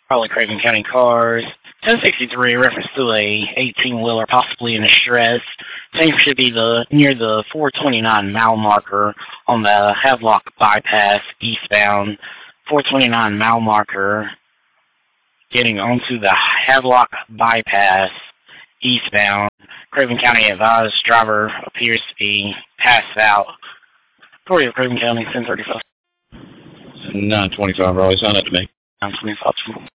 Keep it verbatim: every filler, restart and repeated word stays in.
Probably Craven County cars. ten sixty-three, reference to a eighteen-wheeler, possibly in a stress. Same should be the near the four twenty-nine mile marker on the Havelock bypass eastbound. four twenty-nine mile marker getting onto the Havelock bypass eastbound. Craven County advised driver appears to be passed out. Authority of Craven County, ten thirty-five. nine twenty-five, Raleigh, sign that to me. nine twenty-five.